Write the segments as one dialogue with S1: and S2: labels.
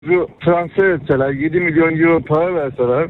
S1: transfer etseler, 7 milyon euro para verseler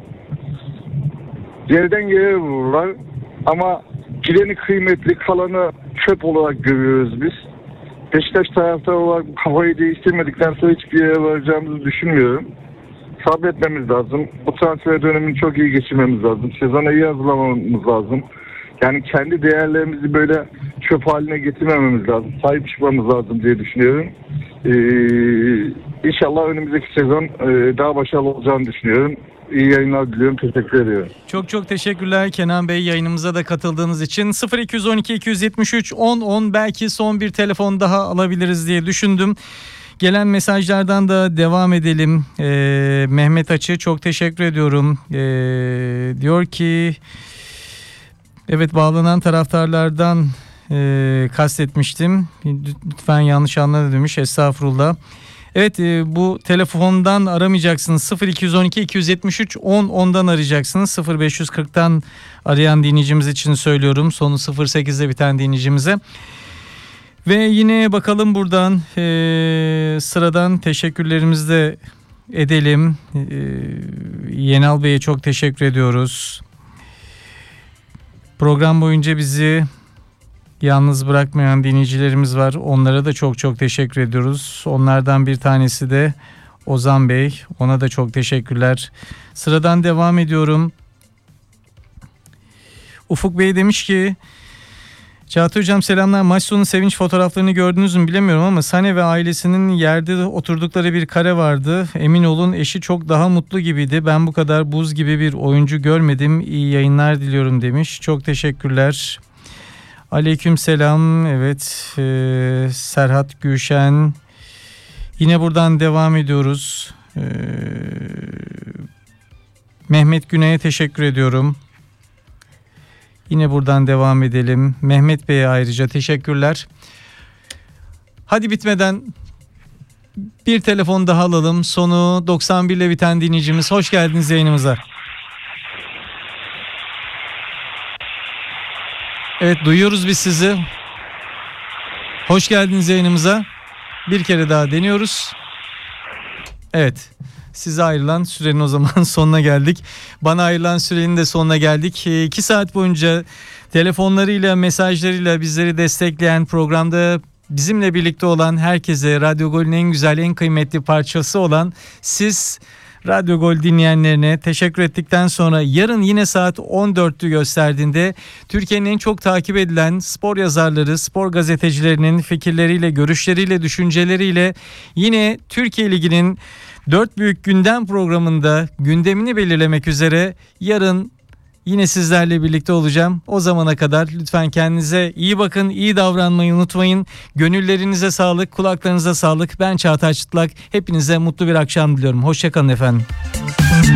S1: yerden yere vururlar. Ama gideni kıymetli, kalanı çöp olarak görüyoruz biz. Beşiktaş taraftarı olarak kafayı değiştirmedikten sonra hiçbir yere varacağımızı düşünmüyorum. Sabretmemiz lazım. Bu transfer dönemini çok iyi geçirmemiz lazım. Sezona iyi hazırlamamız lazım. Yani kendi değerlerimizi böyle çöp haline getirmememiz lazım. Sahip çıkmamız lazım diye düşünüyorum. İnşallah önümüzdeki sezon daha başarılı olacağını düşünüyorum. İyi yayınlar diliyorum. Teşekkür ediyorum.
S2: Çok çok teşekkürler Kenan Bey, yayınımıza da katıldığınız için. 0212 273 10 belki son bir telefon daha alabiliriz diye düşündüm. Gelen mesajlardan da devam edelim. Mehmet Açı, çok teşekkür ediyorum. Diyor ki evet, bağlanan taraftarlardan kastetmiştim. Lütfen yanlış anladı demiş. Estağfurullah. Evet, bu telefondan aramayacaksınız. 0212 273 10'dan arayacaksınız. 0540'tan arayan dinleyicimiz için söylüyorum. Sonu 08'de biten dinleyicimize. Ve yine bakalım buradan sıradan teşekkürlerimizi de edelim. Yenal Bey'e çok teşekkür ediyoruz. Program boyunca bizi yalnız bırakmayan dinleyicilerimiz var. Onlara da çok çok teşekkür ediyoruz. Onlardan bir tanesi de Ozan Bey. Ona da çok teşekkürler. Sıradan devam ediyorum. Ufuk Bey demiş ki Çağatay Hocam selamlar. Maç sonu sevinç fotoğraflarını gördünüz mü bilemiyorum ama Sane ve ailesinin yerde oturdukları bir kare vardı. Emin olun eşi çok daha mutlu gibiydi. Ben bu kadar buz gibi bir oyuncu görmedim. İyi yayınlar diliyorum demiş. Çok teşekkürler. Aleykümselam. Evet, Serhat Gülşen. Yine buradan devam ediyoruz. Mehmet Güney'e teşekkür ediyorum. Yine buradan devam edelim. Mehmet Bey'e ayrıca teşekkürler. Hadi bitmeden bir telefon daha alalım. Sonu 91 ile biten dinleyicimiz. Hoş geldiniz yayınımıza. Evet, duyuyoruz biz sizi. Hoş geldiniz yayınımıza. Bir kere daha deniyoruz. Evet. Size ayrılan sürenin o zaman sonuna geldik. Bana ayrılan sürenin de sonuna geldik. 2 saat boyunca telefonlarıyla, mesajlarıyla bizleri destekleyen, programda bizimle birlikte olan herkese, Radyo Gol'ün en güzel, en kıymetli parçası olan siz Radyo Gol dinleyenlerine teşekkür ettikten sonra yarın yine saat 14'ü gösterdiğinde Türkiye'nin en çok takip edilen spor yazarları, spor gazetecilerinin fikirleriyle, görüşleriyle, düşünceleriyle yine Türkiye Ligi'nin 4 büyük gündem programında gündemini belirlemek üzere yarın yine sizlerle birlikte olacağım. O zamana kadar lütfen kendinize iyi bakın, iyi davranmayı unutmayın. Gönüllerinize sağlık, kulaklarınıza sağlık. Ben Çağatay Çıtlak. Hepinize mutlu bir akşam diliyorum. Hoşça kalın efendim.